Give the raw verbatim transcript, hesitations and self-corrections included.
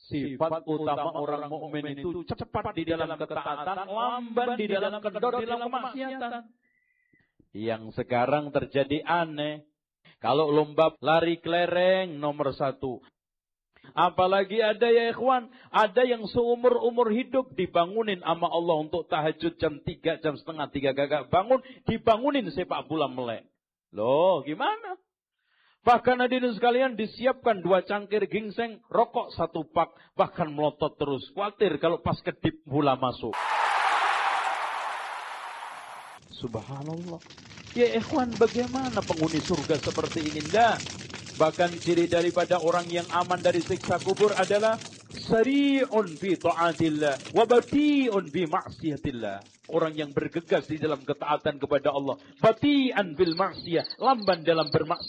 Sifat utama orang mukmin itu cepat di dalam ketaatan, lamban di dalam kendor, di dalam kemaksiatan. Yang sekarang terjadi aneh. Kalau lomba lari kelereng nomor satu. Apalagi ada ya ikhwan, ada yang seumur-umur hidup dibangunin sama Allah untuk tahajud jam tiga, jam setengah tiga gagak bangun, dibangunin sepak bola melek. Loh, gimana? Bahkan hadirin sekalian disiapkan dua cangkir ginseng, rokok satu pak, bahkan melotot terus. Khawatir kalau pas kedip bola masuk. Subhanallah. Ya ikhwan, bagaimana penghuni surga seperti ini? Dah. Bahkan ciri daripada orang yang aman dari siksa kubur adalah sari'un fi ta'atillah wa bati'un fi ma'siyatillah. Orang yang bergegas di dalam ketaatan kepada Allah, bati'an bil ma'siyah, lamban dalam bermaksiat.